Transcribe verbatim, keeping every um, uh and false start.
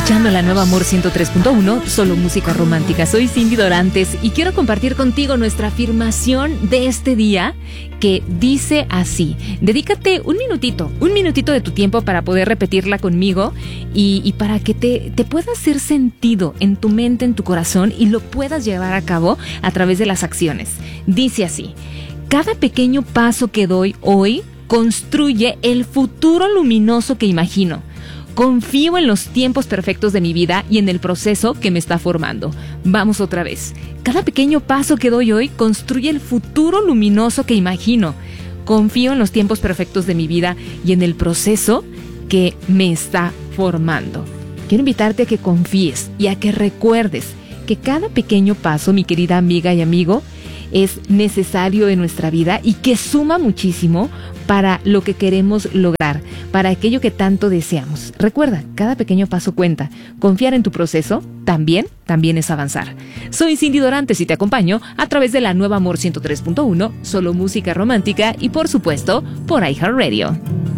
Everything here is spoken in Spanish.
escuchando la nueva Amor ciento tres punto uno, solo música romántica. Soy Cindy Dorantes y quiero compartir contigo nuestra afirmación de este día, que dice así. Dedícate un minutito, un minutito de tu tiempo para poder repetirla conmigo y, y para que te, te pueda hacer sentido en tu mente, en tu corazón, y lo puedas llevar a cabo a través de las acciones. Dice así: cada pequeño paso que doy hoy construye el futuro luminoso que imagino. Confío en los tiempos perfectos de mi vida y en el proceso que me está formando. Vamos otra vez. Cada pequeño paso que doy hoy construye el futuro luminoso que imagino. Confío en los tiempos perfectos de mi vida y en el proceso que me está formando. Quiero invitarte a que confíes y a que recuerdes que cada pequeño paso, mi querida amiga y amigo, es necesario en nuestra vida y que suma muchísimo para lo que queremos lograr, para aquello que tanto deseamos. Recuerda, cada pequeño paso cuenta. Confiar en tu proceso también, también es avanzar. Soy Cindy Dorantes y te acompaño a través de la nueva Amor ciento tres punto uno, solo música romántica y por supuesto por iHeartRadio.